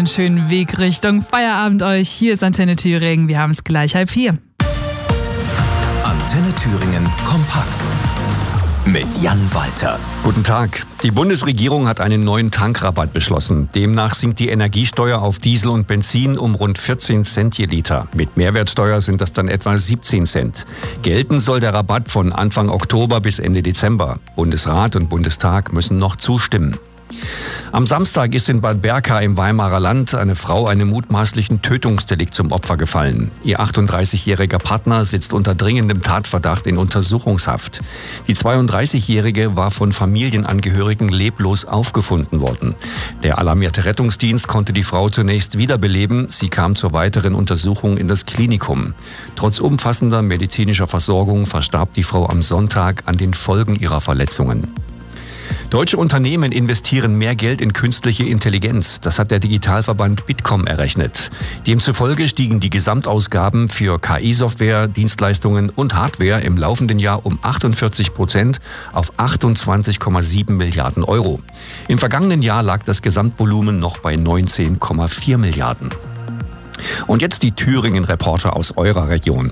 einen schönen Weg Richtung Feierabend euch. Hier ist Antenne Thüringen. Wir haben es gleich 3:30. Antenne Thüringen kompakt mit Jan Walter. Guten Tag. Die Bundesregierung hat einen neuen Tankrabatt beschlossen. Demnach sinkt die Energiesteuer auf Diesel und Benzin um rund 14 Cent je Liter. Mit Mehrwertsteuer sind das dann etwa 17 Cent. Gelten soll der Rabatt von Anfang Oktober bis Ende Dezember. Bundesrat und Bundestag müssen noch zustimmen. Am Samstag ist in Bad Berka im Weimarer Land eine Frau einem mutmaßlichen Tötungsdelikt zum Opfer gefallen. Ihr 38-jähriger Partner sitzt unter dringendem Tatverdacht in Untersuchungshaft. Die 32-jährige war von Familienangehörigen leblos aufgefunden worden. Der alarmierte Rettungsdienst konnte die Frau zunächst wiederbeleben. Sie kam zur weiteren Untersuchung in das Klinikum. Trotz umfassender medizinischer Versorgung verstarb die Frau am Sonntag an den Folgen ihrer Verletzungen. Deutsche Unternehmen investieren mehr Geld in künstliche Intelligenz. Das hat der Digitalverband Bitkom errechnet. Demzufolge stiegen die Gesamtausgaben für KI-Software, Dienstleistungen und Hardware im laufenden Jahr um 48% auf 28,7 Milliarden Euro. Im vergangenen Jahr lag das Gesamtvolumen noch bei 19,4 Milliarden. Und jetzt die Thüringen-Reporter aus eurer Region.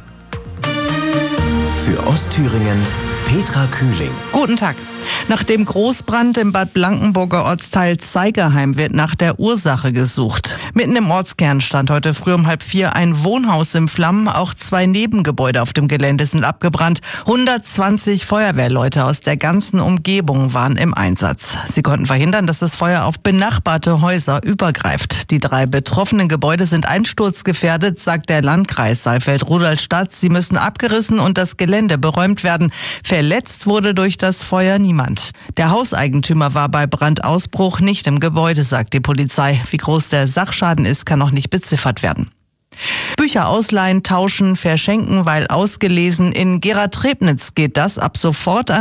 Für Ostthüringen Petra Kühling. Guten Tag. Nach dem Großbrand im Bad Blankenburger Ortsteil Zeigerheim wird nach der Ursache gesucht. Mitten im Ortskern stand heute früh um 3:30 ein Wohnhaus in Flammen. Auch 2 Nebengebäude auf dem Gelände sind abgebrannt. 120 Feuerwehrleute aus der ganzen Umgebung waren im Einsatz. Sie konnten verhindern, dass das Feuer auf benachbarte Häuser übergreift. Die 3 betroffenen Gebäude sind einsturzgefährdet, sagt der Landkreis Saalfeld-Rudolstadt. Sie müssen abgerissen und das Gelände beräumt werden. Verletzt wurde durch das Feuer niemand. Der Hauseigentümer war bei Brandausbruch nicht im Gebäude, sagt die Polizei. Wie groß der Sachschaden ist, kann noch nicht beziffert werden. Bücher ausleihen, tauschen, verschenken, weil ausgelesen. In Gera-Trebnitz geht das ab sofort an